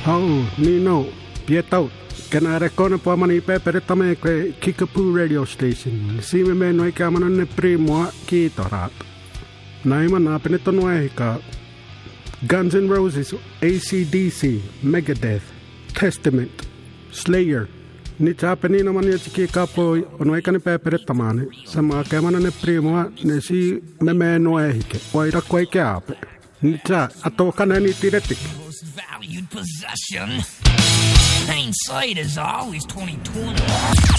Hau, Nino, Pietau, Canara Cona Pomani Pepper Tame Kickapoo radio station. See me men like I'm on the primo Kitorat. Naiman up in the Tonoeka. Guns N' Roses, AC/DC, Megadeth, Testament, Slayer. Nichapenino Manichi Capo, Onoekane Pepper Tamane, Sama Cameron and Primo, Nessi Memenoeke, Oira Quake up. Nicha, Atokanani Tiretic. Most valued possession. Hindsight is always 20/20.